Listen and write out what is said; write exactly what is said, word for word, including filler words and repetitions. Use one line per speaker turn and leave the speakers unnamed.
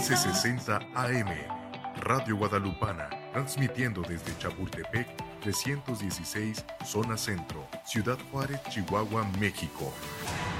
once sesenta A M, Radio Guadalupana, transmitiendo desde Chapultepec trescientos dieciséis, zona centro, Ciudad Juárez, Chihuahua, México.